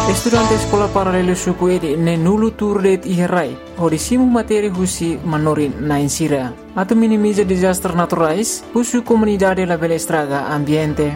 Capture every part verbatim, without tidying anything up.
Estudante sekolah paralelo suku edi ne nulu turdet iherai. Hodisimu materi husi manorin na insira. Atau minimiza disaster naturais, husu comunidade la bela estraga ambiente.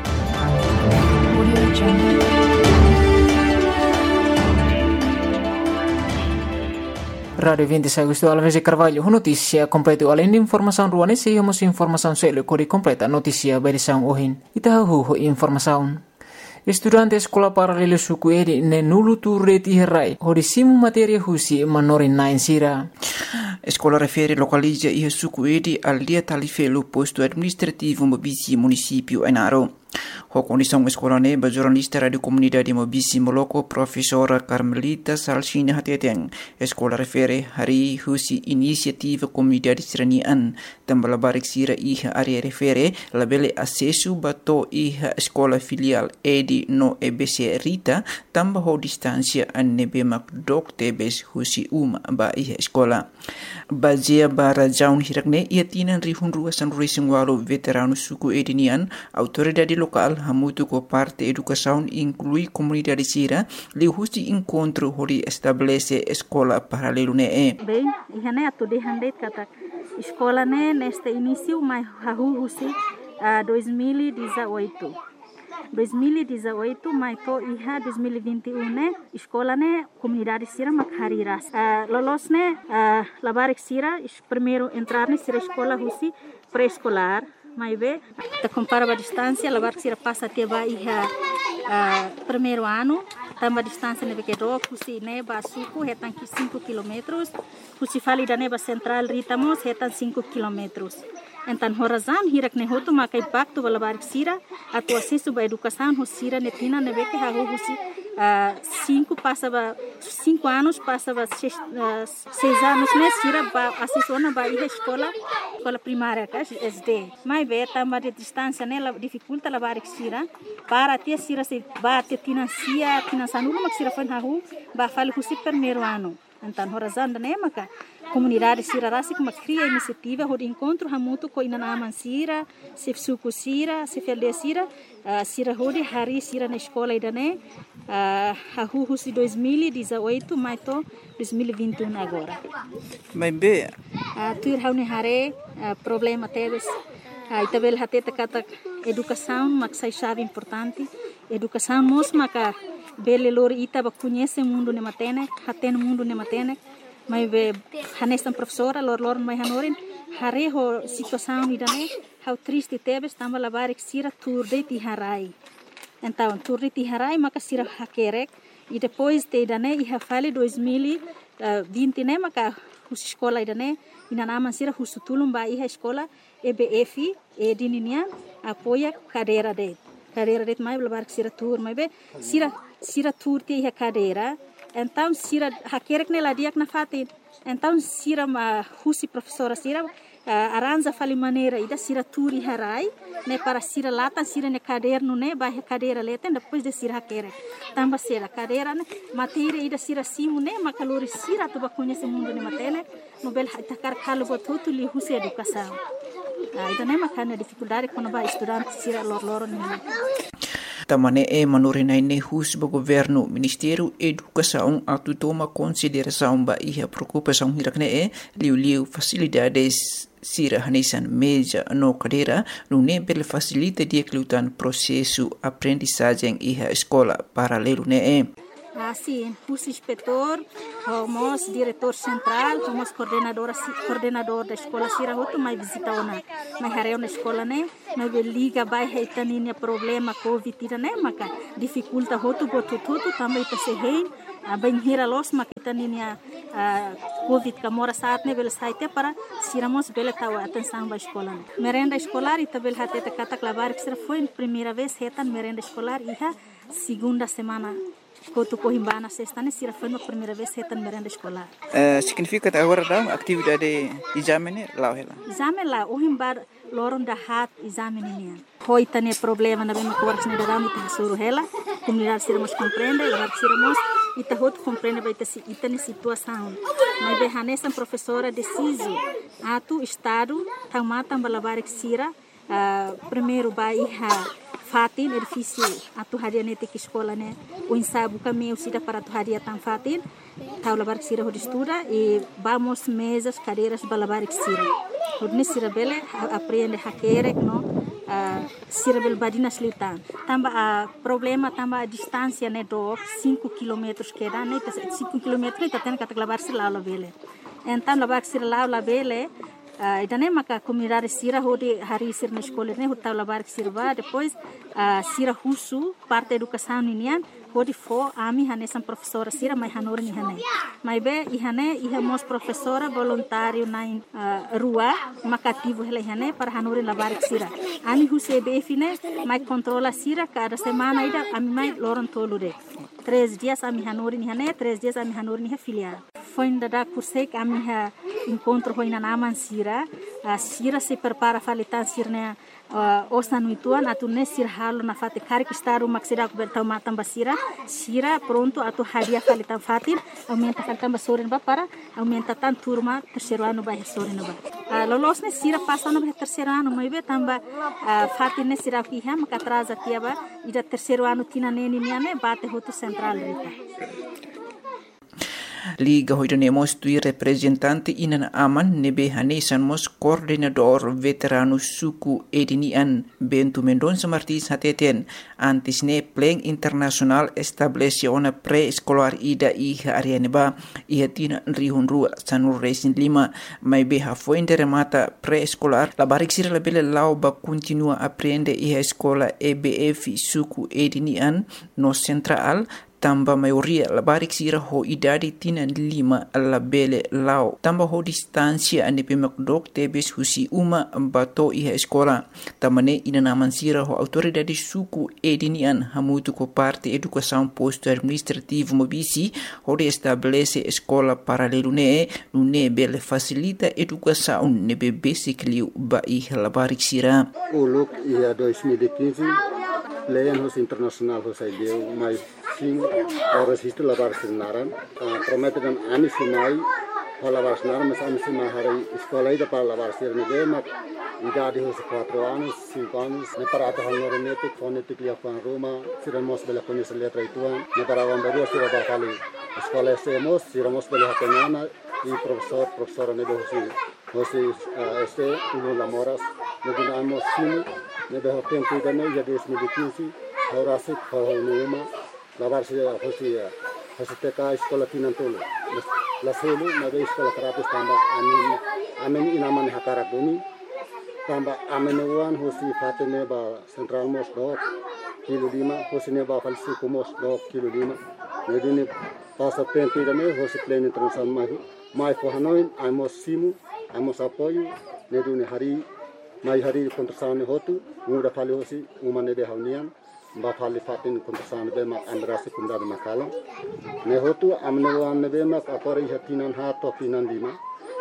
Radio vinte Agosto Alves de Carvalho, notícia completa. Além de informação ruane, seguimos informação selo kori completa notícia berisão ohin. Itahu informação. Estudante sekolah paralelo suku edi ne nulu turret iherai. Hodisimu materia husi manorin na insira. Escola refere localiza e suku edi al dia talifelo posto administrativo Mobisi município Enaro. A condição escola neba jornalista radio comunidade Mobisi Moloko professora Carmelita Salsina Hateteng. Escola refere hari husi inisiativa comunidade seranian tambah barik sira iha area refere labele acesso bato iha escola filial edi no E B C Rita tambah ho distância anebe mak dok tebes husi uma ba iha escola. Bazia bara jaun hirakne ia tinan rihun ruasan racing walo veterano suku edinian autoridade local hamutu ko parte educação inclui comunidade sira li husi encontro hori estabelece escola paralelo ne e. Bem, ihane atu de handet kata escola ne neste início mai hahu husi uh, dois mil e dezoito. dois mil e dezoito mai to iha dois mil e vinte e um ne escola ne comunidade sira makhariras uh, lolos ne uh, labarik sira primeiro entrar ne sira escola husi pré-escolar mai be ta compara a distância labarik sira passa até ba iha uh, primeiro ano tamba distância ne que do husi ne ba suku hetan cinco quilômetros husi fali da ne ba central ritamos hetan cinco quilômetros. Então, horazan hirak ne hotu makai baktu balabarik sira atu acesso ba educação hosira netina ne beke ha husi cinco passa ba cinco anos passa ba seis, uh, seis anos ne sira ba acesso na ba iha escola escola primária ka S D mai be tamba de distância ne la dificulta labarik sira para ter sira se ba te financia financiando mak sira fan ha hu ba fali husi primeiro ano. Então, horazan da ne maka comunidade sira rasi kuma cria iniciativa hod encontro hamutu ko inanaman sira se suku sira se felde sira uh, sira hodi hari sira na escola idane uh, hahu husi dois mil e dezoito mai to dois mil e vinte e um agora Mas be uh, tuir haune hare uh, problema teves uh, itabel hateta kata educação mak sai chave importante educação mos maka bele lor ita ba conhece mundo ne matene haten mundo ne matene mai be hanestan professora lor lor mai hanorin hare ho situação idane how triste tebes tamba labarik sira turde ti harai então turde ti harai maka sira hakerek e depois te idane iha fale dois mil e vinte ne maka hus escola idane inanaman sira husutulum ba iha escola E B F e dininian apoia cadeira de cadeira de mai labarik sira tur mai be sira sira tur ti iha cadeira. Então, sira hakerek ne ladiak na fatin. Então, sira ma husi professora sira uh, aranja fali maneira ida sira turi harai ne para sira latan sira ne caderno ne ba cadeira leten depois de sira hakerek. Tamba sira cadeira ne matéria ida sira simu ne makalori sira tu ba conhece mundo ne matene no bel takar kalu botutu li husi educação. Ah, ida ne makana dificuldade quando ba estudante sira lor lor ne. Tamane e manorinai ne hus ba governo Ministério Educação atu toma consideração ba iha preocupação hirakne e liu liu facilidades sira hanesan meja no cadeira no ne bel facilita dia klutan processo aprendizagem iha escola paralelo ne e. Assim, os inspetor, homos diretor central, homos coordenador coordenador da escola sira hotu mai visita ona mai hareu na escola ne mai liga bai heitaninya problema covid ira ne maka dificulta hotu botu tutu também ta se hein bem hira los maka itaninya covid kamora saat ne bel saite para siramos bel tawa atenção ba escola ne merenda escolar ita bel hateta kata klabar que foi primeira vez hetan merenda escolar iha segunda semana Kotu Cohimbana sexta ne sira foi a primeira vez hetan merenda escolar. Uh, significa agora da atividade exame lá ela. Exame lá o himbar loron da hat exame ne. Hoi tane problema na bem cortes ne da muito suru ela. Comunidade sira mos compreende, lá sira mos ita hot compreende vai ter ita ne situação. Mas be hanesa professora deciso atu estado tamata balabarik sira uh, primeiro ba iha fatin edifício atu hadia nete que escola né o ensabu caminho sida para tu hadia tan fatin tau labar que sira hodi estuda e vamos mesas cadeiras balabar que sira hodi sira bele aprende hakere no uh, sira bel badina slitan tamba a uh, problema tamba a distância né do cinco quilômetros que dá né cinco quilômetros né taten kata labar sira lá bele então labar sira lá bele Uh, idane maka comunidade sira hodi hari sir na escola ne hota labar que sirva depois uh, sira husu parte educação ninian hodi fo ami hane sam professora sira mai hanor ni hane mai be i hane i hamos professora voluntário na uh, rua makativo hele hane para hanor labar que sira ani huse be fine mai controla sira cada semana ida ami mai loron tolude três dias ami hanor ni hane três dias ami hanor ni filial foi ainda da kursek ami ha encontro foi na naman sira a sira se prepara falitan sirne uh, osna nuituan atu ne sir halo na fate kari que está uma que será coberta uma tamba sira sira pronto atu hadia falitan fatir aumenta falitan basorin ba para aumenta tan turma terceiro ano ba sorin ba uh, lolos ne sira passa no terceiro ano mai be tamba uh, fatir ne sira ki ha maka atrasa tiaba ida terceiro ano tina ne ni ne bate hotu central rita Liga hoidanemos tui representante inan aman nebe hanesan mos coordenador veterano suku edinian Bento Mendonça Martins hateten antis ne pleng internasional establece ona pre-escolar ida iha arianeba iha tina rihun rua sanur resin lima mai beha foinde remata pre-escolar la barik sira la bele lau ba continua aprende iha escola E B F suku edinian no central tamba maioria la barik sira ho idade tina lima la bele lao tamba ho distancia ane pemak dok tebes husi uma bato iha escola tamane ina naman sira ho autoridade suku edinian hamutu ko parte educação posto administrativo mobisi ho de estabelece escola paralelo ne ne bele facilita educação ne bebe sikliu ba iha la barik sira o look ia dois mil e quinze Leyenhos internasional hosai deu mai sim horas isto lavar sinaran promete dan ami sinai lavar sinaran mas ami sinai hari escola ida para lavar sir ne mak idade hos quatro anos cinco anos ne para ata hanor nete fonetic lia fan Roma siramos bela conhecer letra ituan ne para vamberu sira ba kali escola semos siramos bela hatenana e professor professora ne hosi hosi este uno lamoras ne dinamos sim ne beho tempo idane ya dois mil e quinze horasi khonuma lavar se hosi hosi teka escola tinantolo la selu na be escola terapis tamba amin amin inaman hakara guni tamba amin wan hosi fatene ba central mos do kilo lima hosi ne ba falsi kumos do kilo lima ne dini pasa tempo idane hosi plane international mai mai for hanoin amos simu amos apoio ne duni hari mai hari kontrasane hotu muda fali hosi umane be haunian ba fali fatin kontrasane be mak andrasi kundad makala ne hotu amne wan be mak apori hatinan ha to tinan lima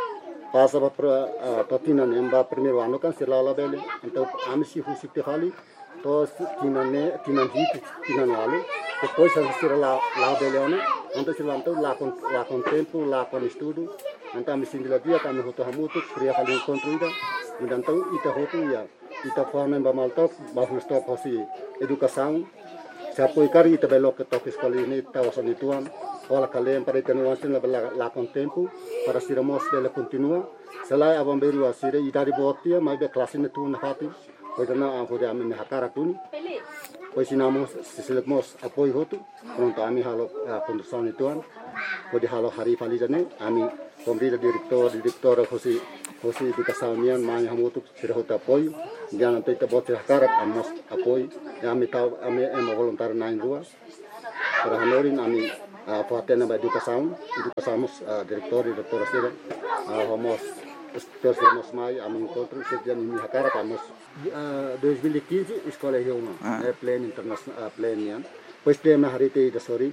pasa ba to tinan emba primero ano kan silala bele então amsi husi te fali to tinan ne tinan hit tinan wale depois a sira la la bele ona então silanto la con la con tempo la con estudo então amsi dia dia kami hotu hamutu kriya fali kontrida então ita hotu ya ita forma ba maltok ba stop hosi educação se apoio cari ita belo que toque escola ini ta wasani tuan ola kalem para ita nuansin la la con tempo para siramos dele continua selai abamberu asire ita di botia mai be classe ne tu na fati pois na a hode amin hakara tuni pois sinamos sisilemos apoio hotu pronto ami halo condução ni tuan pode halo hari fali jane ami komrida direktor direktor hosi hosi educação nian mai hamutu sira hota apoio dia nanti te bote hakarat amos apoio ya ami tau ami emo voluntário na rua para hanorin ami fatena ba educação educação direktor direktor sira homos terus mai ami encontro seja ni hakarat amos dois mil e quinze escola Reuma é pleno internacional pleno nian pois tem na hari te da sori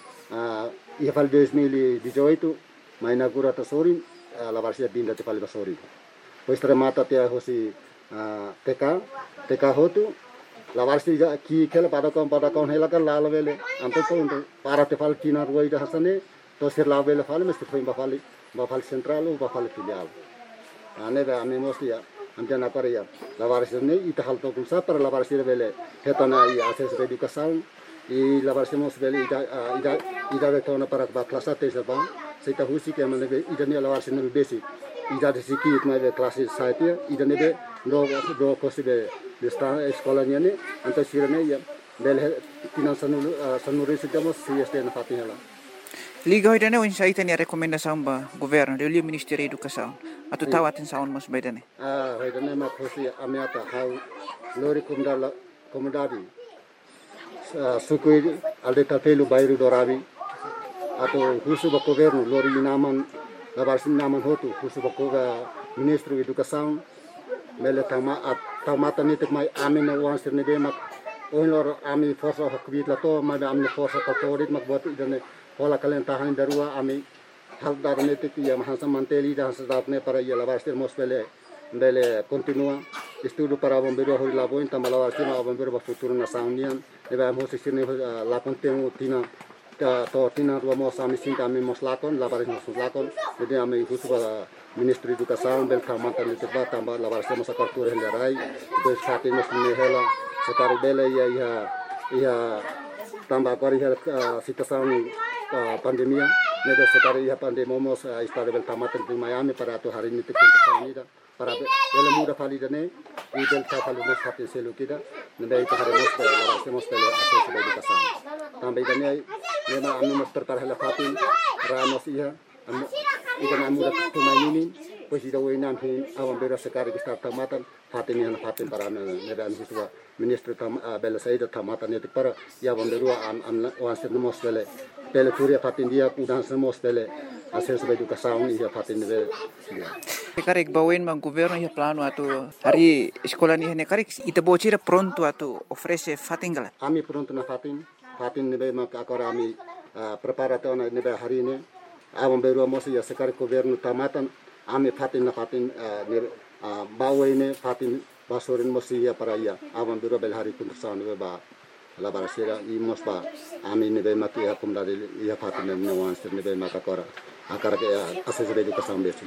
ia fal dois mil e dezoito mai inaugura ta sori la varsia dinda te fali basori pois remata te hosi T K T K hotu la varsia ki kela pada kon pada kon hela kan la vele anto to para te fal tina ruai da hasane to sir la vele fali mesti foi ba fali ba fali central ba fali filial ane ba ame mostia Andian akar ya lawaris ini ita hal tokum sa para lawaris ini bele hetana i akses edukasaun i lawaris mos bele ida ida ida betona para kelas satu sebang seita husi ke mana ida ni lawaris ini basic ida de sikit mai be kelas satu ida ne be do do kosi be desta sekolahnya ni anto sirene ya bele tinan sanulu sanuri sitamos si este na fatihela. Liga hoy dane sa ita ni rekomendasyon ba gobyerno dili Ministerio Edukasyon atau tawatin saon mas bay dane. Ah hoy dane ma kosi amiata how lori kumdala komodadi sukui alde tapelu bairu dorabi atau husu ba gobyerno lori naman labarsin naman hotu husu ba ko Ministro Edukasyon mele tama at tamata nitik mai amin wan sirne be mak oin lor ami forsa hakbit lato ma amne forsa katorit mak buat dane Pola kalian tahan darua ami hal darne tiki ya mahansa manteli dan sedatne para ya lavarster mosbele bele continua estudo para bombeiro hori laboin tamba lavarster ma bombeiro ba futuro na saunian eba mos sirne la contenu tina ta to tina ro mos ami sinta ami mos lakon lavarster mos lakon jadi ami husu ba Ministro Edukasyon bel kamatan le teba tamba lavarster mos akartur helrai do sate mos ne hela sekari bele ya ya ya tamba kari hel situasan pandemia nedo sekali ya pandemi momos istade bel tamaten di Miami para tu hari ini tikun sanida para bel muda fali dane i bel ta fali mos hati selu kita nende itu hari mos la semos pele aso sudah dikasan tambai dane nema anu mos tertar hela fatin ramos iya ikan amuda tu mayini pues ida wenan hin awam bera sekali kita tamatan fatin yang fatin para nebe anu suwa Ministro tam bel saida tamatan itu para ya bomberua am am wanser mos bele Pele turia fatin dia udan semos pele ases be edukasaun ia fatin be. Karek bawin mang governo ia plano atau hari sekolah ni hene karek ita bocira pronto atau ofrece fatin gala. Ami pronto na fatin fatin be mak akora ami preparato na be hari ini awam beru mos ia sekar governo tamatan ami fatin na fatin ne bawin fatin basorin mos ia para ia awam beru bel hari pun saun be ba la barasera i mosba ami ne be mati ya kumda ya fatine ne wanster ne be maka kora akar ke ases be edukasaun be.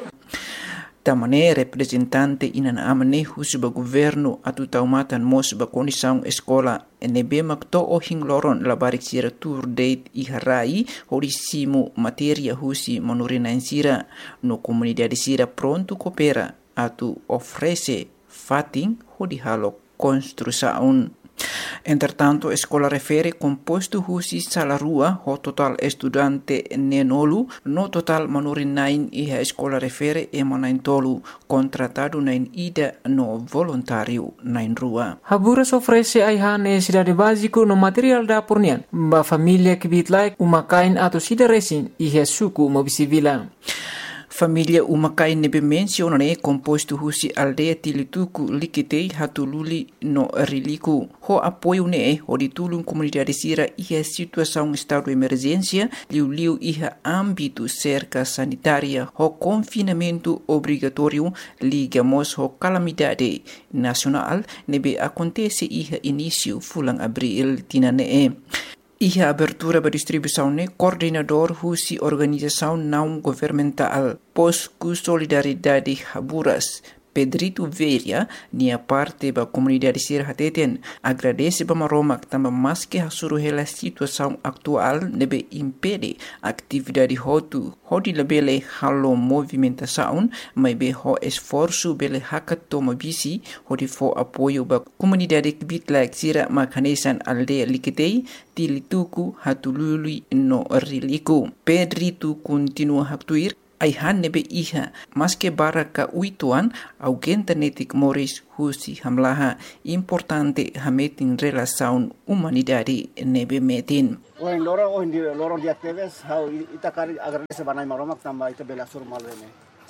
Tamane representante inan amane husba governo atu taumatan mos ba kondisang eskola nebe makto ohing loron la barik sira tour date i harai horisimu materia husi manurina sira no comunidade sira pronto coopera atu ofrece fating hodi halo construsaun. Entretanto, a escola refere composto husi salarua ho total estudante nenolu no total manurin nain iha escola refere emanain tolu contratado nain ida no voluntario nain rua. Haburas ofrece aiha necessidade básico no material da pornian ba familia kibit like umakain atau sida resin iha suku mobisivila. Familia umakai nebe mensione composto husi aldea tilituku likitei hatululi no riliku. Ho apoio ne ho ditulung comunidade sira iha situação estado de emergência liu-liu iha âmbito cerca sanitária ho confinamento obrigatório ligamos ho calamidade nacional nebe acontece iha início fulang abril tinane. Iha abertura ba distribuição ne coordenador husi organização não governamental Posku Solidariedade Haburas Pedrito Veria nia parte ba comunidade sir hateten agradece ba maromak tamba maske hasuru hela situação atual nebe impede atividade hotu hodi lebele halo movimentação mai be ho esforço bele hakatoma bisi hodi fo apoio ba comunidade bitlak sira makanesan aldea likitei tilituku hatulului no riliku. Pedrito continua haktuir aihan nebe iha maske baraka uituan augenta netik moris husi hamlaha importante hametin relasaun humanidade nebe metin. Oin lorong oin di lorong di aktivis how itakari agradece banai maromak tamba ita bela sur malene.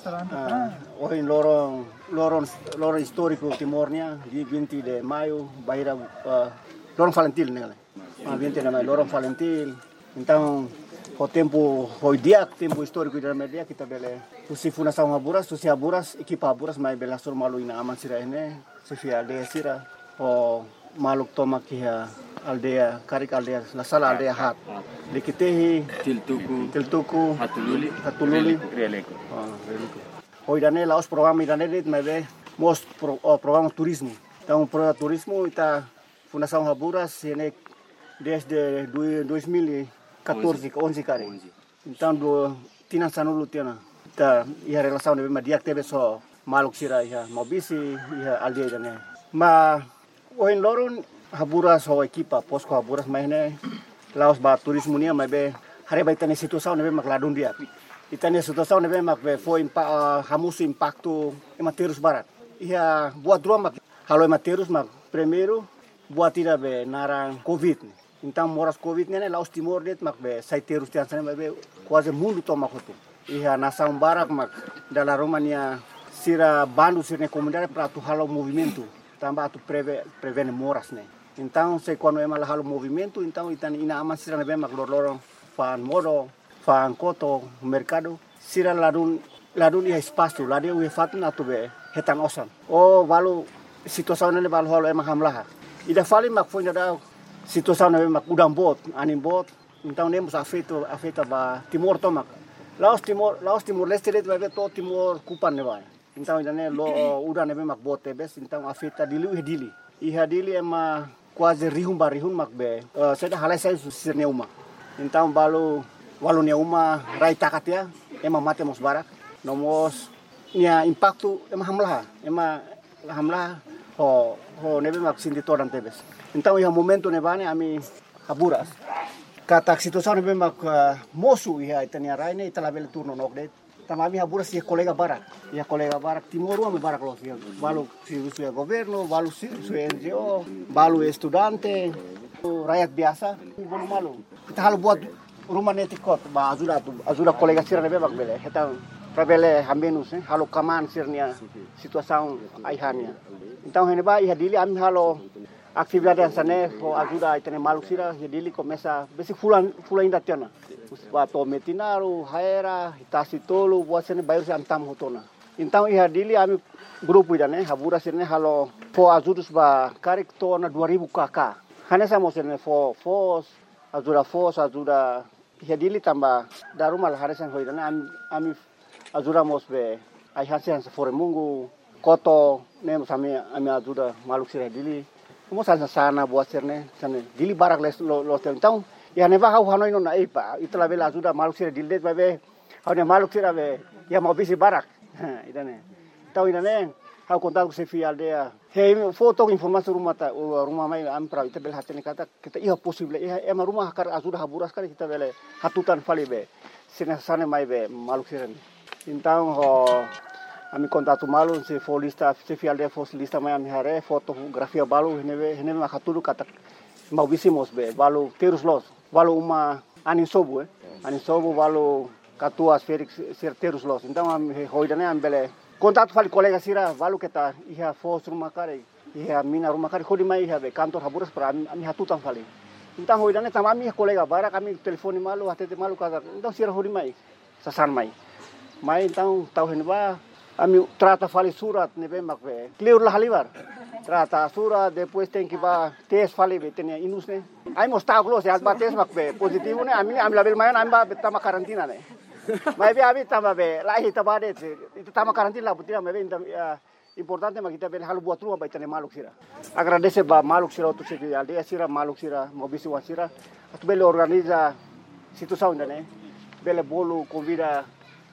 Oin lorong lorong lorong historiko timornya di binti de mayo baira lorong Valentil nele. Ma binti de mayo lorong Valentil. Então o tempo hoy dia tempo histórico da media kita bele susi fundação Haburas susi Haburas equipa Haburas mai bela sur malu ina aman sira ene susi aldea sira o maluk toma kia aldea karik aldea la sala aldea hat likitehi tiltuku tiltuku hatululi hatululi releko hoy dane laos programa dane dit mai be most pro, oh, programa turismo. Então, programa turismo ita Fundação Haburas ini desde dois mil e quatorze, onze kali. Então, do tina sanulu tina. Ta ia relação de dia teve só maluk sira ia mobisi ia aldeia dane. Ma oin loron Haburas ho equipa posko Haburas mai ne laos ba turismo nia mai be hari bai tane situação ne be mak ladun dia. Itane situação ne be mak be foi impa hamusu impacto ematerus barat. Ia buat dua mak halo ematerus mak primeiro buat tidak be narang covid. Então moras covid ne laos timor det mak be saiterus tian sana mai be quase mundo to mak hotu. Ia nação barak mak dalam Romania sira bandu sira comunidade para tu halo movimento tambah tu preve prevene moras ne. Então se quando é mal halo movimento então itan ina aman sira ne be mak lorong fan modo fan koto mercado sira ladun ladun ia espaço ladun ia fatun atu be hetan osan. Oh valu situação ne valu halo emang hamlah. Ida fali mak foi da situação ne be mak udang bot anim bot então nemos afeto afeta ba timor tomak. Laos Timor, Laos Timor Leste det vai to Timor kupan ne vai. Então idane lo udah ne be mak bote bes então afeta dili e dili. Iha dili ema quase rihum barihum mak be. Uh, seda halai sai susir neuma. Então balu walu neuma rai takatia ema mate mos barak. Nomos nia impacto ema hamlah. Ema hamlah ho ho ne be mak sindi todan tebes. Então iha momento ne bane ami Haburas. Kata situação ne mak uh, mosu ia itania raine itala bele turno nok det tamami Haburas ia kolega barak ia kolega barak timor ame barak los ia balu si su governo balu si su N G O balu estudante rakyat biasa bolu malu kita halu buat rumah netikot ba ajuda tu ajuda kolega sira ne mak bele eta prabele hamenus eh halu kaman sirnia situação aihania então hene ba ia dili ami halo atividade sana ho ajuda itene maluk sira dili começa besi fulan fulan ainda tiana wa to metinaru haera itasi tolu buat sene bayar antam hotona então ia dili ami grupo idane Haburas sirne halo fo ajudus ba karik tona dua ribu kakak hane samo sirne fo fos ajuda fos ajuda ia dili tamba darumal haresan hoidane ami ami ajuda mosbe ai hasian se fore mungu koto nem sami ami ajuda maluk sira dili Mo sana sana buat serne sana dili barak les lo lo então ya neva hau hanoi no na ipa itla bela ajuda maluk sira dildet babe hau ne maluk sira be ya mau bisi barak idane tau idane hau kontak se fi aldea he foto informasi rumah ta rumah mai am pra ita bel hatene kata kita iya possible iya ema rumah kar ajuda Haburas kali kita bele hatutan fali be sina sana mai be maluk sira então ho ami kontatu malu se folista se fi aldea fosilista mai ami hare fotografia balu hene hene makatulu kata mau bisimos be balu terus los balu uma anin sobu eh anin sobu balu katua Felix ser terus los então ami hoidane ambele kontatu fali kolega sira balu kita iha fos rumah kare iha mina rumah kare khodi mai iha be kantor Haburas pra ami hatutan fali então hoidane tamami kolega bara kami telefoni malu hatete malu kata então sira hodi mai sasan mai mai então tau hene ba ami trata fali surat ne be mak be clear la halibar trata surat depois tem que ba tes fali be tenia inus ne ai mosta glos ya ba tes mak be positivo ne ami ami label mayan ami ba betama karantina ne mai be abi tama be lahi tabade itu tama karantina la butina me be importante mak kita be halu buat rumah ba tenia maluk sira agradece ba maluk sira tu se aldea sira maluk sira mobisi wasira tu bele organiza situação ne bele bolu convida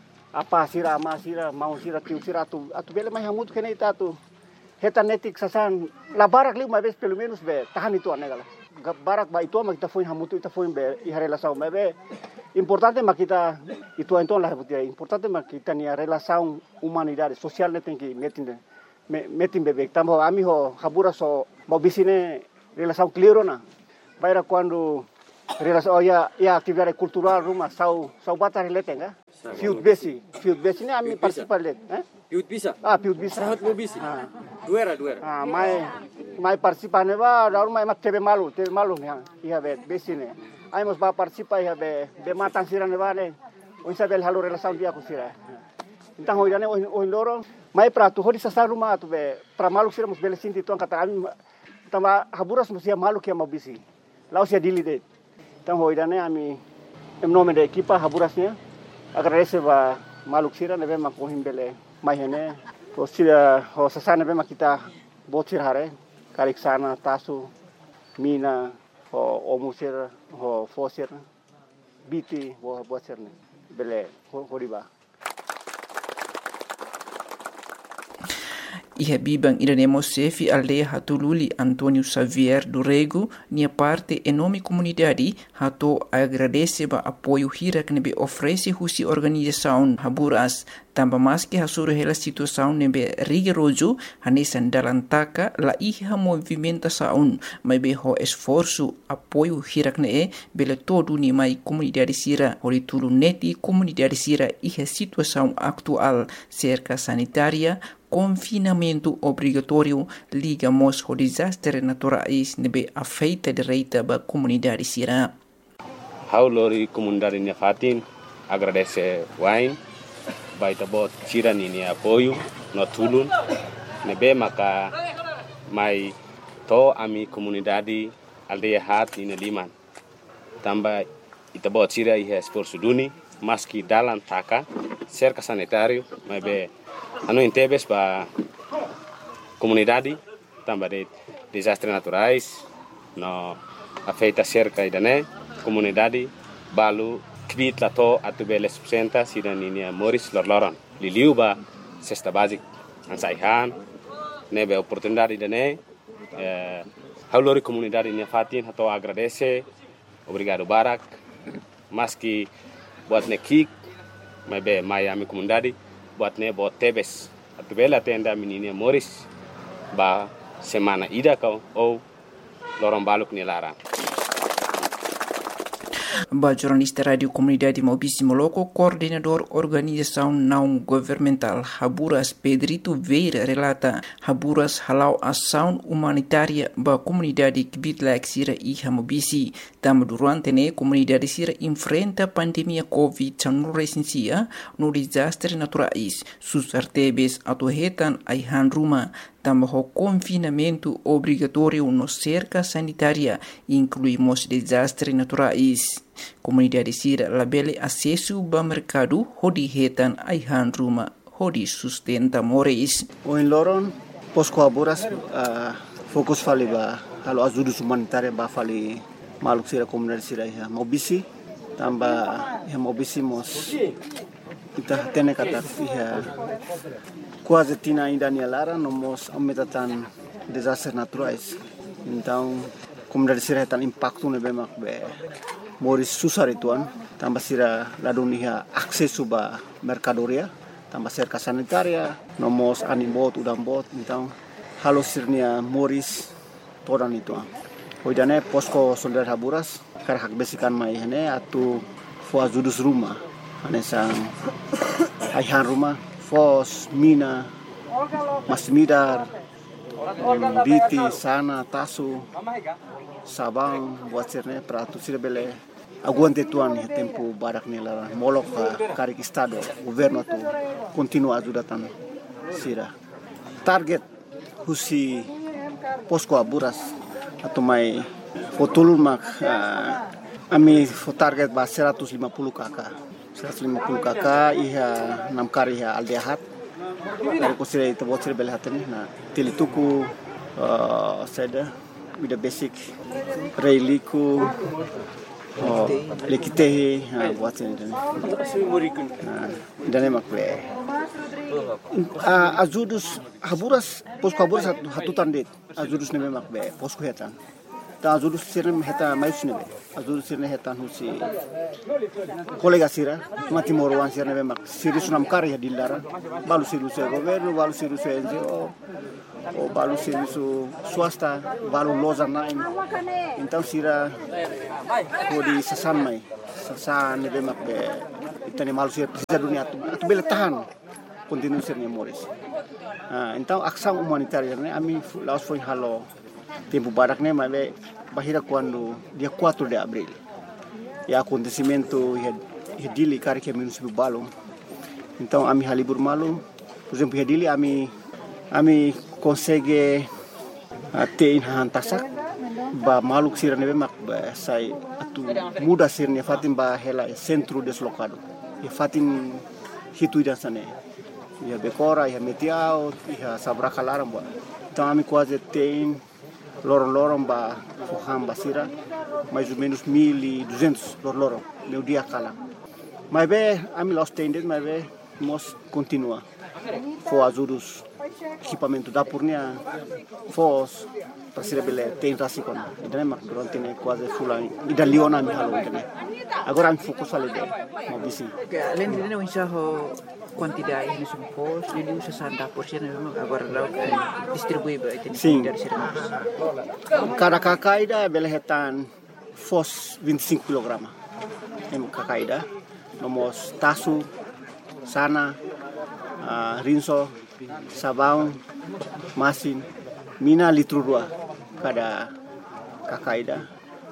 apa sira ama sira mau sira tiu sira tu atu bele mai hamut kene ita tu heta netik sasan la barak li mai bes pelo menos be tahan itu anegala barak ba itu ma kita foi hamut ita foi be i relação mai be importante ma kita itu então la butia importante ma kita ni relação humanidade social ne tem que metin metin bebek tambo ami ho Haburas so mau bisine relação clear na baira quando relação oh ya ya atividade cultural rumah sau sau batar relate enggak Fiut besi, fiut besi ni ami participar let, eh? Fiut bisa. Ah, fiut bisa. Sahat mo bisi. Ah. Duera, duera. Ah, mai mai participar ne ba, daru mai mat tebe malu, tebe malu ni ha. Iha bet besi ne. Ai mos ba participar iha be be matan sira ne ba ne. O sabel halu relação dia ku sira. Então hoidane o o loro mai pra tu hodi sa rumah tu be pra malu sira mos bele sinti tu kata ami tama Haburas mos ia malu ke mau bisi. Lau sia dili det. Então hoidane ami em nome da equipa Haburasnya agradece ba maluk sira ne be makohim bele mai hene Ko sira ho sasana bema kita botir hare karik sana tasu mina ho omusir ho fosir biti ho botir ne bele ho riba. Iha bibang iranemo sefi aldeia hatululi Antônio Xavier do Rego, nia parte enorme comunidade hato agradece ba apoio hira que nebe oferece husi organização Haburas, tamba mais que hasuru hela situação nebe rigoroso hanesan dalantaka la iha movimentação, mas be ho esforço apoio hira que ne bele todo ni mai comunidade sira horitulu neti comunidade sira iha situação atual cerca sanitária confinamento obrigatório ligamos ao desastre naturais nebe afeita direita ba comunidade sira. Haulori comunidade Nefatin agradece wine baita bot sira ni apoio no tulun nebe maka mai to ami comunidade aldeia hat in liman tamba ita bot sira iha esforço duni maski dalam taka cerca sanitário mebe anu intebes ba comunidade tamba de desastres naturais no afeita cerca idane comunidade balu kvit lato atubele subsenta sidaninia Moris lorloron liliu ba cesta basic ansaihan nebe oportunidade idane eh haulori comunidade Nefatin hato agradece obrigado barak maski buat nekik mebe Miami comunidade buat ne buat tebes atubela tenda menina Moris ba semana ida kau ou lorong baluk ni lara. Ba jornalista Radio Comunidade Maubici Moloco, coordenador organização não governamental Haburas Pedrito Veira relata Haburas halau ação humanitária ba comunidade Kibitlaik Sira e Maubici. Tam durante ne comunidade Sira enfrenta pandemia Covid dezenove no desastre naturais. Sus artebes atuhetan aihan ruma. Tam ho confinamento obrigatório no cerca sanitária, incluímos desastres naturais. Comunidade Sira labele acesso ao mercado, hodi hetan aihan ruma, hodi sustenta moris. O em Loron, posco Haburas, uh, fokus fali ba, halo ajuda humanitária ba fali maluk Sira comunidade Sira ya Maubici, tamba ya Maubici mos kita tene kata ya quase tina ainda ni lara nomos aumentatan desastres naturais. Então comunidade Sira tan impacto nebe mak be moris susar ituan tamba Sira ladunia aksesu ba mercadoria tamba cerca sanitaria nomos animbot udambot então halo sirnia moris todan ituan hoidane posko soldar Haburas karhak besikan mai hene atu fo ajudus rumah anesang aihan rumah fos mina masmidar biti sana tasu sabang buat sirne pratu sirbele aguante tuan ya tempo barak nela molok karik estado governo tu continua ajudatan Sira target husi posko Haburas atau mai fotulun mak uh, ami fo target ba seratus lima puluh kakak seratus lima puluh kakak iha enam kari iha aldehat dari kusira itu buat sira beli hatani na tilituku uh, seda with the basic reiliku oh lekitehi ha buat sira dan dan emak le uh, azudus Haburas posko Haburas hatutan det azudus neme mak be posko hetan ta azudus sira heta mais nebe azudus sira hetan husi kolega Sira mati morwan Sira nebe mak siri sunam kari dilara balu siru se governo balu siru se N G O o balu siru su swasta balu loza nain então Sira kodi sasan mai sasan nebe mak be itani malu Sira precisa dunia tu tu bele tahan continue Sira Moris. Ah, então ação humanitária né ami laos foi halo tempo barak né mas bahira quando dia quatro de abril e acontecimento e dili kari que município Balong então ami halibur malu por exemplo e dili ami ami consegue ter in hantasak ba maluk Sira nebe mak ba sai atu muda Sira fatim ba hela centro deslocado e fatim hitu dan sane ia Becora, ia Metiao, ia Sabracalaram, buat. Então, a mim quase tem lorong-lorong ba fuham basira, mais ou menos mil e duzentos lorong-lorong, meu dia cala. Mas bem, a mim lá estende, mas bem, nós continua. For ajudos, equipamento da purnia, fos, para ser bele, tem rasikon. Então, mas durante né quase fulan, e da Liona me halo então. Agora a mim fokus ali deh, mau bisi. Além de não enxergar quantidade de pos, ele usa santa porção agora lá distribui para itu dari sirma. Cada kakaida belehetan fos vinte e cinco quilogramas. Em kakaida, nomos tasu, sana, uh, rinso, sabão, masin, mina litro dua cada kakaida,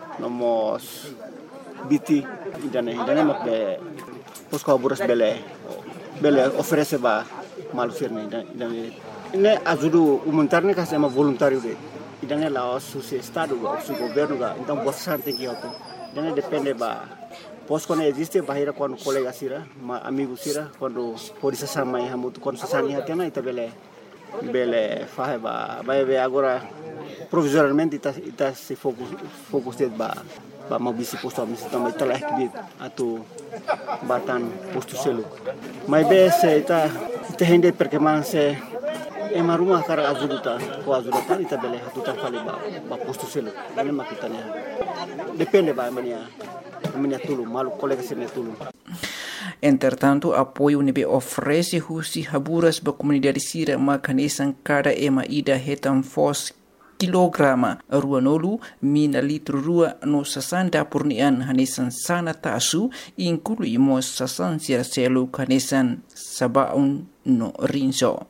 nomos biti, idane idane mak be pos kaburas bele bele oferece ba malu sirne idane ini ajudu humanitarnya kasih sama voluntário de idane la osu se estado ga osu governo ga então boa sante que auto idane depende ba pos quando existe bahira quando colega sira ma amigo sira quando polícia sama ya mutu quando sasani hatena ita bele bele fahe ba ba be agora provisoriamente ita ita se fokus fokus de ba ba mau bisi posto misi também telah kibit atau batan posto selu mai be se ita ita hende perkembangan se ema rumah kara azuduta ko azuduta ita bele hatuta fali ba ba posto selu ini makitanya depende ba mania mania tulu malu colega sene tulu. Entretanto, apoio nebe oferece husi haburas ba comunidade sira makanesan cada ema ida hetan fos kilograma ruanolu mina litro rua no sasanda purnian hanesan sana tasu inclui mo sasan sira selu hanesan sabaun no rinso.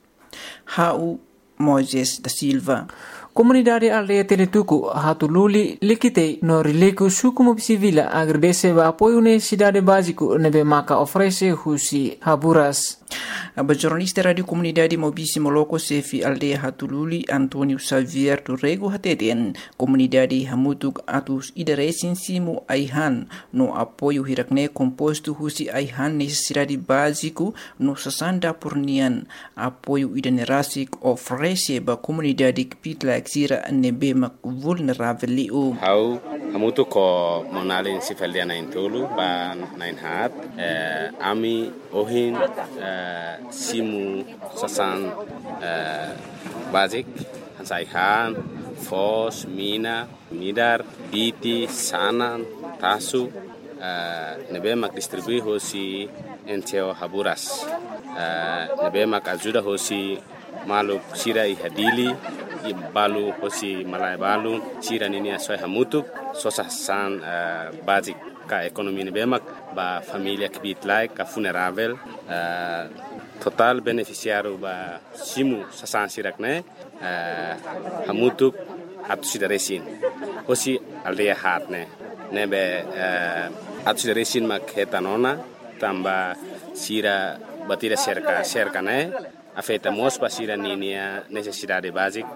Hau Moises da Silva. Comunidade aldeia Teletuku hatululi likite no rileku suku civila agradece ba apoio necessidade básico nebe maka oferece husi haburas. A jornalista Radio Comunidade Mobisi Moloko Sefi Aldeia Hatululi Antonio Xavier Turrego Hateten Comunidade Hamutuk Atus Idaresin Simu Aihan no apoio hirakne composto husi Aihan necessidade básico no sasanda purnian apoio idanerasik oferece ba comunidade kpitla xira nebe mak vulnerável liu. Hau hamutuk ko monalin sifaliana intulu ba nain hat eh, ami ohin eh, simu sasan uh, basic hansaihan fos mina midar biti sanan tasu uh, nebe mak distribui hosi enteo haburas uh, nebe mak ajuda hosi malu sira ihadili balu hosi malai balu sira nini asoi hamutuk sosasan uh, basic ka ekonomi nebe mak ba familia kibit like ka funerável uh, total beneficiário ba simu sasan sirakne uh, hamutuk atu sidaresin hosi aldeia hatne nebe uh, atu sidaresin mak hetanona tamba sira batira cerca cerca ne afeta mos pa sira ninia necessidade basic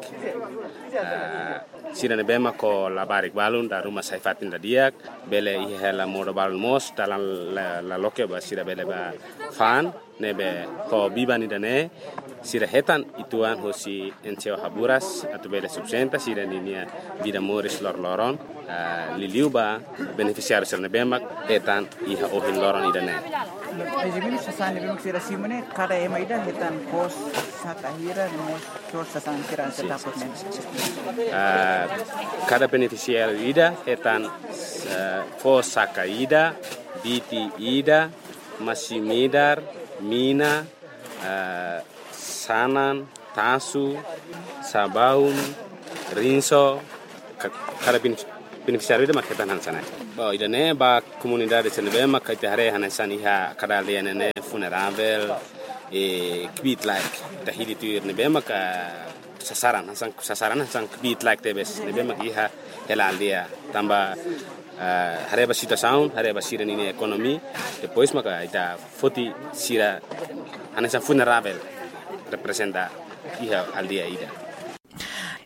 uh, sira nebe mako labarik balun da rumah saifatin da diak bele ihela modo balun mos dalam la, la loke ba sira bele ba fan nebe ko bibani dane sira hetan ituan hosi enteo haburas atau bele subsenta sira ninia vida moris lor loron uh, liliu ba beneficiário sira nebe mak hetan iha ohin loron idane. Ejimini sasan nebe mak sira simone kada ema ida hetan pos sakahira mos so sasan sira setapot men. Uh, cada beneficiário ida hetan uh, pos sakaida biti ida masimidar mina, uh, sanan, tasu, sabaun, rinso, kada beneficiário ida maketan hansana. Ba idane ba comunidade senebe makite hare hanan iha kada liane funerável e kbit like tahili tuir nebe maka sasaran hasan sasaran hasan kbit like tebes nebe mak iha hela aldia tamba Uh, hareba situação, hareba sira nini ekonomi, depois maka ita foti sira anessa funerável representa iha aldia ida.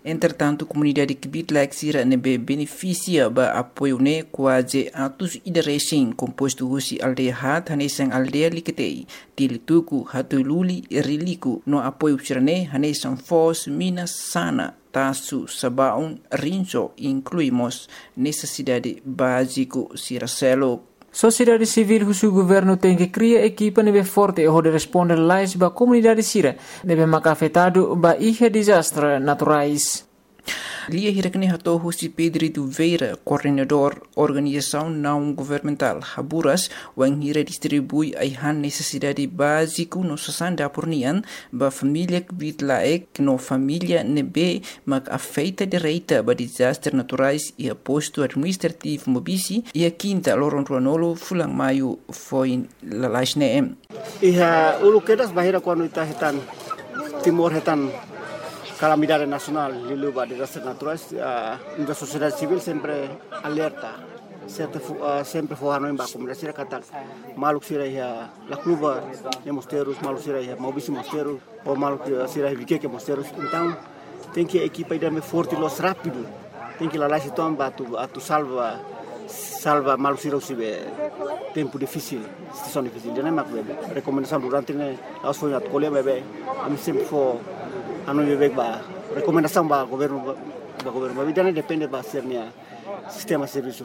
Entretanto, a comunidade que Bitlak Sira nebe beneficia ba apoio ne quase atos idarecem composto husi aldeia hat hanesang aldeia liketei tilituku hatululi riliku no apoio sirane hanesang fos minas sana tasu sabaun rinso incluímos necessidade básico Siracelo. Sociedade civil husu governo tem que criar equipa nebe forte e hode responder lais ba comunidade sira nebe mak afetado ba ihe desastre naturais. Lia hirakne hato husi Pedro Duveira, coordenador organização não governamental Haburas, wang hira distribui aihan necessidade básico no sasanda pornian ba família que bitlaek no família nebe mak afeita direita ba desastres naturais e aposto administrativo mobisi e a quinta loron ruanolo fulang maio foi lalasne. Iha ulu kedas bahira quando ita hetan timor hetan calamidade nacional, lilu ba desastres naturais, uh, a sociedade civil sempre alerta, sempre uh, sempre forrano em ba comunidade sira kata maluk sira ya la cluba de mosteiros, maluk sira ya mobisi mosteiros, ou maluk sira ya vique mosteiros. Então tem que equipa ida me forte los rápido, tem que lá lá se tomba tu tu salva salva maluk sira usibe tempo difícil, situação difícil. Jadi mak bebe recomendação durante ne aos foi at colher bebe, ami sempre for anu bebek ba recomendação ba governo ba governo ba bidana depende ba sernia sistema serviço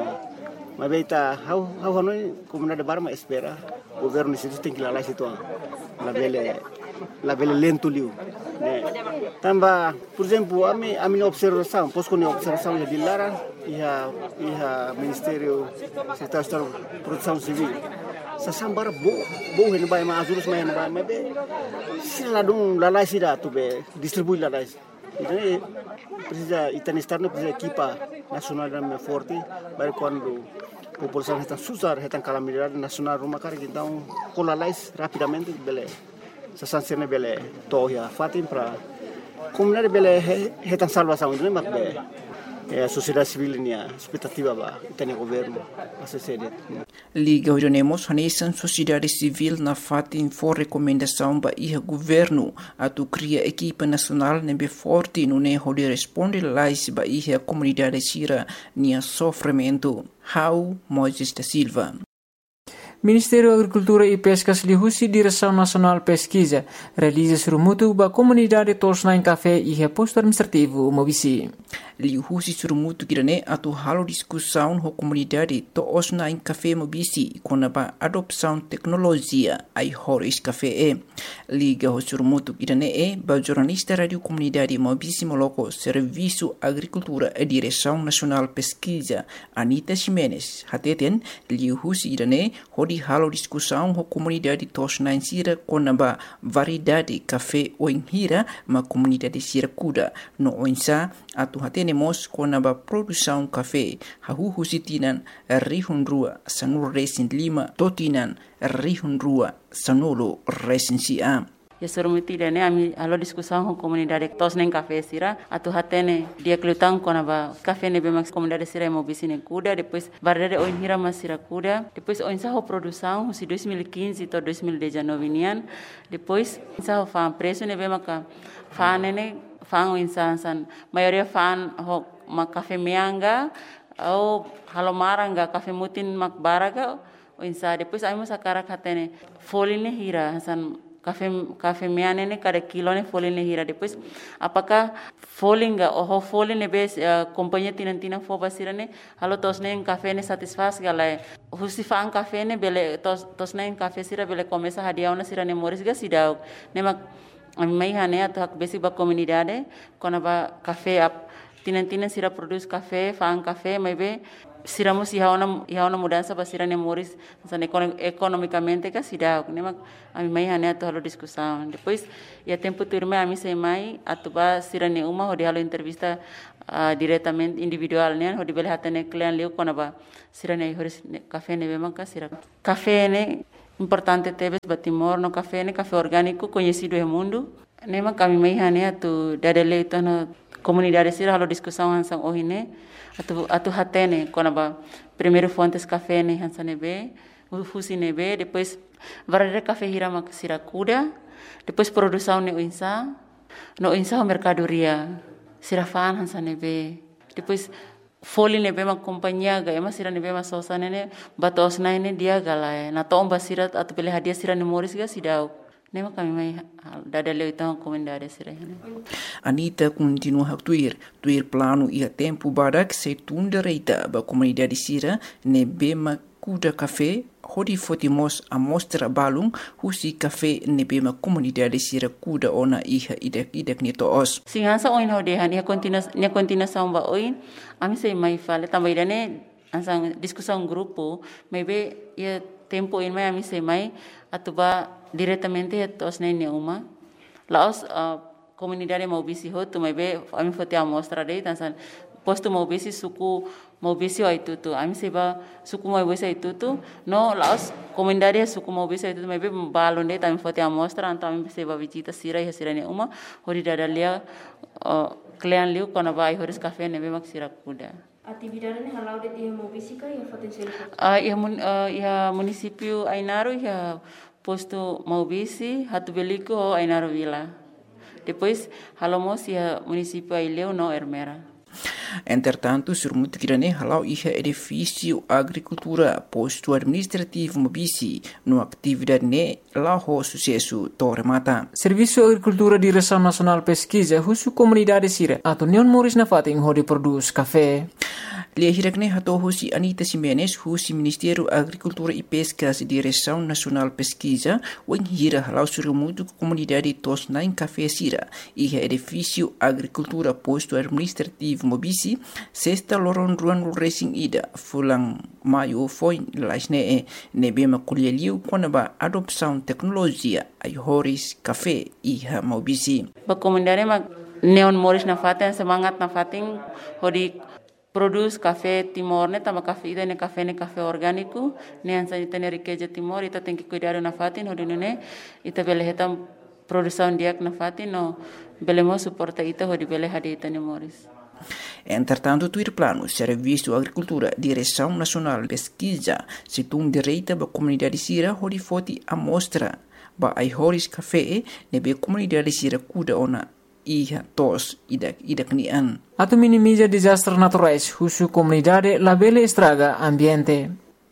mas beita how how anu comunidade barma espera governo situ tem que lá lá situ la bele la bele lento liu né tamba por exemplo a mi a minha observação posso com observação de Lara e a e a ministério secretário de proteção civil sasambara bo bo hen bai ma azurus mai bai ma be sila dum la lai sida tu be distribui la lai então precisa itan externo precisa equipa nacional da forte para quando a população está susar está calamidade nacional rumah kar então com la lai rapidamente bele sasansene bele tohia fatim para comunidade bele está salvação então mak be a sociedade civil nia expectativa ba tem governo a sociedade Liga Orionemos hanesan sociedade civil na fatin for recomendação ba iha governo atu cria equipa nacional nebe forte no ne hode responde lais ba iha comunidade sira nia sofrimento. How Moisés da Silva. Ministério da Agricultura e Pescas lihusi Direção Nacional Pesquisa realiza surumutu ba comunidade Tosna em Café e reposto administrativo Mobisi. Lihusi surumutu kirane atu halo discussão ho comunidade Tosna em Café Mobisi com a adopção tecnologia ai horis café e liga ho surumutu kirane e ba jornalista radio comunidade Mobisi Moloco Serviço Agricultura e Direção Nacional Pesquisa Anita Ximenes hateten lihusi kirane hodi halo discussão ho comunidade Tosna em Sira com a variedade café o hira ma comunidade Sira kuda no oinsa atu hatenemos com a produção café hahu sitinan rihun rua sanur resin lima totinan rihun rua sanolo resin sia. Ya surumuti dane ami halo discussão com comunidade Tosna em Café Sira atu hatene dia kelutang com a café ne bemax comunidade Sira mobisi ne kuda depois variedade o hira mas Sira kuda depois o insa ho produção si dois mil e quinze to dois mil e dezenove nian depois insa ho fa preço ne bemaka fa ne fa o insa san maioria fa ho ma café mianga ou halomaranga café mutin mak baraga o insa depois ai mas akara hatene foline hira san Café café miane ne cada kilo ne folha ne hira depois apakah folinga oh folha ne bes uh, companhia tinan tinan fo basira ne halo tos ne café ne satisfaz galai husifan café ne bele tos tos ne café sira bele começa hadiau na sira ne moris ga sidau ne mak mai hane atak besi ba comunidade kona ba café ap tinan tinan sira produz café fan café mai be siramos iha una iha una mudança para sira ne moris san economicamente ka sida ne mak ami mai hane ato halo discussão depois ia tempo turme ami sei mai atuba sira ne uma hodi halo entrevista uh, diretamente individual ne hodi bele hatane client leu kona ba sira ne horis café ne be manka sira café ne importante tebes batimor no café ne café orgânico conhecido no mundo ne mak ami mai hane atu dadele to no comunidade sira halo discussão hansang ohine atu atu hatene konaba primeiro fontes café ne hansanebe ufusinebe depois varare café hirama siracuda depois produção ne insa no insa mercadoria sirafaan hansa nebe. Depois foli nebe ma companhia ga ema sira nebe ma sosa nene batos na ini dia galai. Na tomba sira atau pilih hadiah sira nemoris ga sidau. Nema kami mai dada leu itang komendare sira hene. Anita continua a tuir, tuir plano ia tempo barak se tunda reita ba comunidade sira nebe ma kuda café hodi fotimos a mostra balung husi café nebe ma comunidade sira kuda ona iha idek idek ni toos. Singansa oin hodehan ia kontina ia kontina samba oin ami sei mai fale tambaidane ansang discussão grupo maybe ia tempo in mai ami sei mai atuba diretamente tos nene uma laos uh, comunidade maubisi ho tu maybe ami fote a mostra dei tansan posto maubisi suku maubisi o itu tu ami seba suku maubisi itu tu no laos comunidade suku maubisi itu maybe balon dei tami fote a mostra anta ami seba visita sira ia sira ne uma hori dadalia uh, klean liu kona vai horis café nebe mak sira kuda. Atividade ni halau de dia maubisi ka ia potensial. Ah ia mun uh, ia município Ainaro ia posto maubisi hatu beliko Ainaro Vila. Depois halomos ia município Aileu no Ermera. Entretanto, surmut grande halau ia edifício agricultura posto administrativo mobisi no atividade ne lá ho sucesso Torre Mata. Serviço Agricultura Direção Nacional Pesquisa husu comunidade sira atau Neon Moris na fating ho de produz café. Lia hirakne hato husi Anita Simenes husi Ministério Agricultura e Pescas Direção Nacional Pesquisa wen hira halau surmut comunidade tos nain café sira ia edifício agricultura posto administrativo mobisi sexta loron ruan racing ida fulang maio foi lasne e nebe makulheliu quando ba adopção tecnologia ai horis café ia mobisi Ba comunidade ma Neon Moris na faten semangat na fating hodi produz café Timor ne tama café ida ne café ne café orgânico ne ansa itene riqueza Timor ita tem que cuidar na fatin hodi ne ita bele hetam produção diak na fatin no belemo suporta ita hodi bele hadi itene Moris. Entretanto, tuir plano, Serviço Agricultura, Direção Nacional Pesquisa, se tum direita ba comunidade sira hodi foti amostra ba ai horis café nebe comunidade sira kuda ona iha tos idak idak nian. Atau minimiza desastres naturais husu comunidade labele estraga ambiente.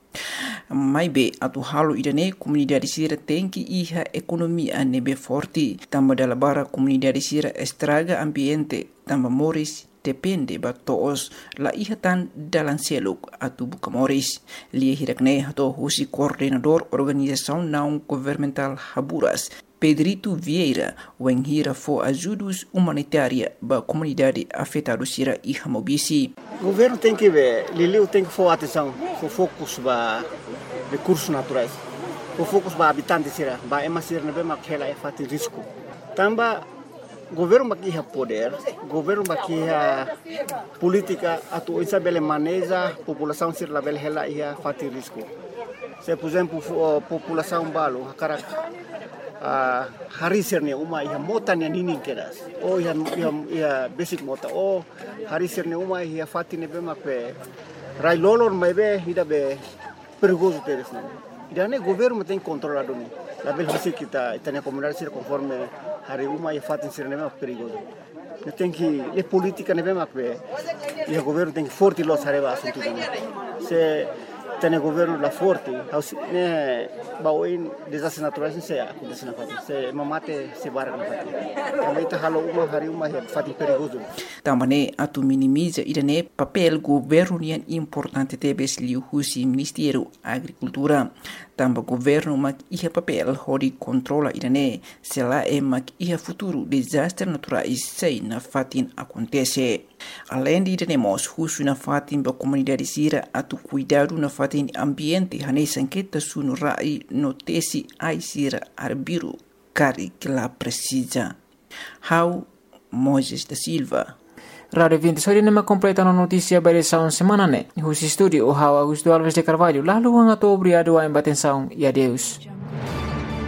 Mai be atu halu idane comunidade sira tem que iha economia nebe forte tamba dala bara comunidade sira estraga ambiente tamba moris depende ba toos la iha tan dalan seluk atu buka moris lia hirakne hato husi coordenador organização não governamental Haburas Pedrito Vieira wen hira fo ajudos humanitária ba comunidade afetada sira iha mobisi. O governo tem que ver, Liliu tem que for atenção, for focus ba recursos naturais, for focus ba habitantes sira, ba ema sira nebe makela e fati risco. Tamba governo makiha poder, governo makiha política atu isa bele maneja população sira la bele hela ia fati risco. Se por exemplo população balo hakara Uh, hari sirne uma ia mota ne ninin kedas o ia ia, ia basic mota o hari sirne uma ia fatine be makpe rai lolor mebe ida be perigoso teres ne ida ne governo tem controlado ni la bel hasi kita itania comunidade sir conforme hari uma ia fatin sirne me perigoso ne tem que le politica ne be makpe ia governo tem forte los areva assunto se tem governo la forte ne bawain desastres naturais se acontece na fatin se mamate se barra na fatin também tá halo uma hari uma é fatin perigoso também atu minimiza idane papel governo nian importante tebes liu husi Ministério Agricultura tamba governo mak ia papel hodi controla idane se la é mak ia futuro desastre naturais sei na fatin acontece além de idane husu na fatin ba comunidade sira atu cuidado na fatin ambiente hane sanqueta sunu rai notesi ai sira arbiru cari que la precisa. How Moises da Silva. Radio vinte sori nema completa na notícia barisaun semana ne. Husi studio o How Augusto Alves de Carvalho lalu ang ato obrigado a embatensaun e adeus.